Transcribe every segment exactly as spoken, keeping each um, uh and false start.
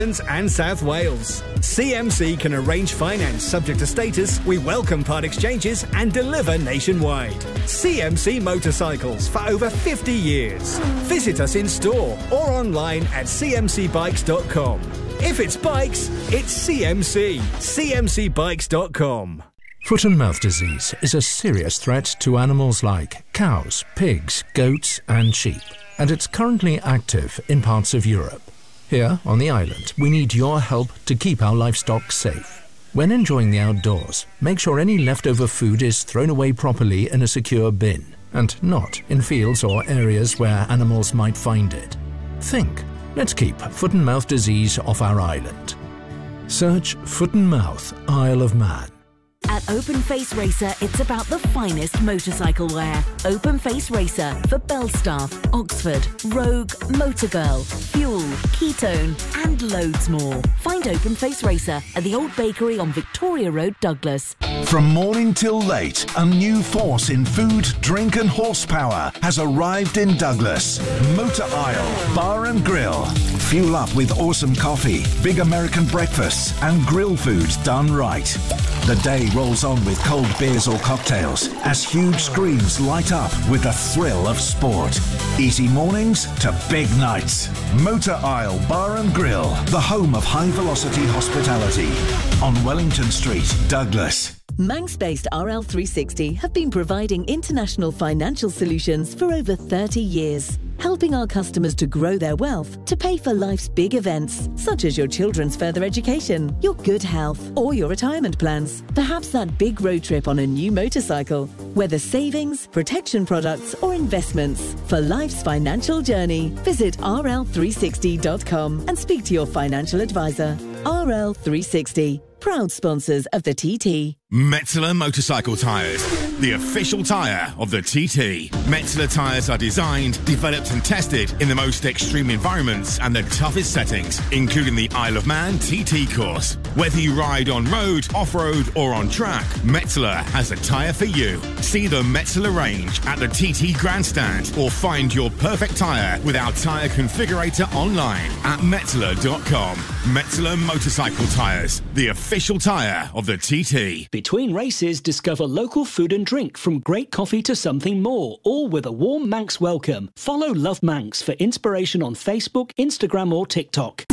and South Wales. C M C can arrange finance subject to status. We welcome part exchanges and deliver nationwide. C M C Motorcycles for over fifty years. Visit us in store or online at c m c bikes dot com. If it's bikes, it's C M C. c m c bikes dot com. Foot and mouth disease is a serious threat to animals like cows, pigs, goats and sheep, and it's currently active in parts of Europe. Here, on the island, we need your help to keep our livestock safe. When enjoying the outdoors, make sure any leftover food is thrown away properly in a secure bin, and not in fields or areas where animals might find it. Think, let's keep foot and mouth disease off our island. Search Foot and Mouth Isle of Man. At Open Face Racer, it's about the finest motorcycle wear. Open Face Racer for Belstaff, Oxford, Rogue, Motorgirl, Fuel, Ketone and loads more. Find Open Face Racer at the Old Bakery on Victoria Road, Douglas. From morning till late, a new force in food, drink and horsepower has arrived in Douglas. Motor Isle Bar and Grill. Fuel up with awesome coffee, big American breakfasts and grill foods done right. The day rolls on with cold beers or cocktails as huge screens light up with the thrill of sport. Easy mornings to big nights. Motor Isle Bar and Grill, the home of high-velocity hospitality on Wellington Street, Douglas. Manx-based R L three sixty have been providing international financial solutions for over thirty years, helping our customers to grow their wealth to pay for life's big events, such as your children's further education, your good health, or your retirement plans. Perhaps that big road trip on a new motorcycle. Whether savings, protection products, or investments, for life's financial journey, visit r l three sixty dot com and speak to your financial advisor. R L three sixty, proud sponsors of the T T. Metzeler Motorcycle Tyres, the official tyre of the T T. Metzeler tyres are designed, developed and tested in the most extreme environments and the toughest settings, including the Isle of Man T T course. Whether you ride on road, off-road or on track, Metzeler has a tyre for you. See the Metzeler range at the T T Grandstand or find your perfect tyre with our tyre configurator online at metzeler dot com. Metzeler Motorcycle Tyres, the official tyre of the T T. Between races, discover local food and drink, from great coffee to something more, all with a warm Manx welcome. Follow Love Manx for inspiration on Facebook, Instagram or TikTok.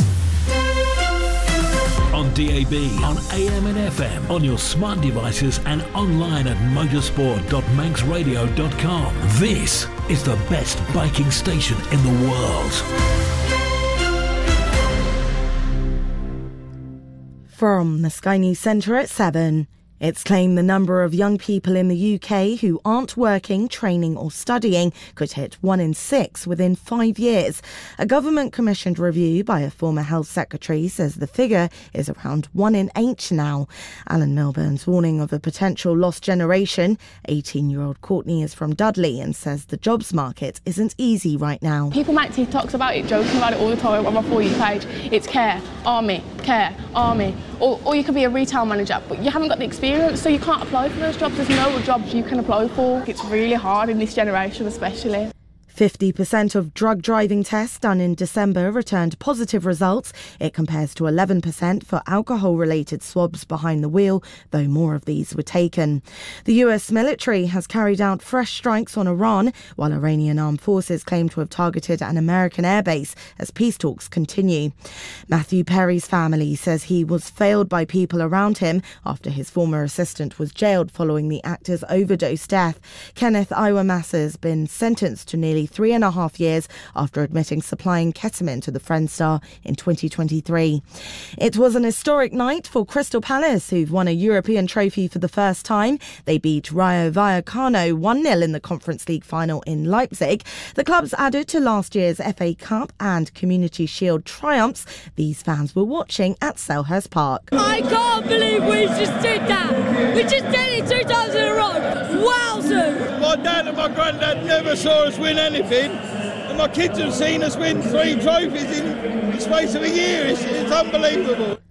On D A B, on A M and F M, on your smart devices and online at motorsport dot manx radio dot com. This is the best biking station in the world. From the Sky News Centre at seven. It's claimed the number of young people in the U K who aren't working, training or studying could hit one in six within five years. A government-commissioned review by a former health secretary says the figure is around one in eight now. Alan Milburn's warning of a potential lost generation. eighteen-year-old Courtney is from Dudley and says the jobs market isn't easy right now. People make TikToks about it, joking about it all the time on my For You page. It's care, army, care, army. Or, or you could be a retail manager, but you haven't got the experience, so you can't apply for those jobs. There's no jobs you can apply for. It's really hard in this generation especially. fifty percent of drug driving tests done in December returned positive results. It compares to eleven percent for alcohol-related swabs behind the wheel, though more of these were taken. The U S military has carried out fresh strikes on Iran, while Iranian armed forces claim to have targeted an American airbase as peace talks continue. Matthew Perry's family says he was failed by people around him after his former assistant was jailed following the actor's overdose death. Kenneth Iwamasa has been sentenced to nearly three and a half years after admitting supplying ketamine to the Friends star in twenty twenty-three. It was an historic night for Crystal Palace, who've won a European trophy for the first time. They beat Rayo Vallecano one nil in the Conference League final in Leipzig. The clubs added to last year's F A Cup and Community Shield triumphs. These fans were watching at Selhurst Park. I can't believe we just did that. We just did it two times in a row. Wowzers! My dad and my granddad never saw us win anything, and my kids have seen us win three trophies in the space of a year. It's, it's unbelievable.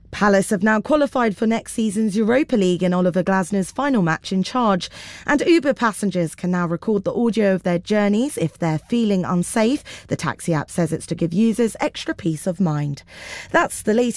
Palace have now qualified for next season's Europa League in Oliver Glasner's final match in charge. And Uber passengers can now record the audio of their journeys if they're feeling unsafe. The taxi app says it's to give users extra peace of mind. That's the latest.